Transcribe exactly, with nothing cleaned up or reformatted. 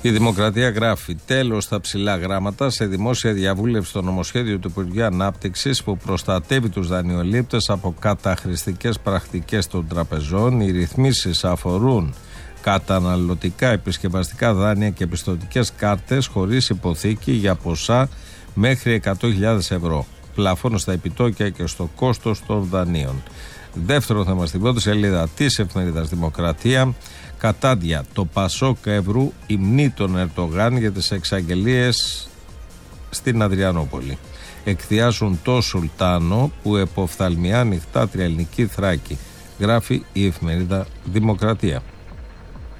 Η Δημοκρατία γράφει: τέλος στα ψηλά γράμματα σε δημόσια διαβούλευση στο νομοσχέδιο του Υπουργείου Ανάπτυξης που προστατεύει τους δανειολήπτες από καταχρηστικές πρακτικές των τραπεζών. Οι ρυθμίσεις αφορούν καταναλωτικά επισκευαστικά δάνεια και πιστωτικές κάρτες χωρίς υποθήκη για ποσά μέχρι εκατό χιλιάδες ευρώ. Πλαφόνο στα επιτόκια και στο κόστος των δανείων. Δεύτερο θέμα στην πρώτη σελίδα της εφημερίδας Δημοκρατία. Κατάντια, το Πασόκ Εύρου υμνεί τον Ερντογάν για τις εξαγγελίες στην Αδριανούπολη. Εκθιάσουν το Σουλτάνο που εποφθαλμιά ανοιχτά τριελληνική Θράκη, γράφει η εφημερίδα Δημοκρατία.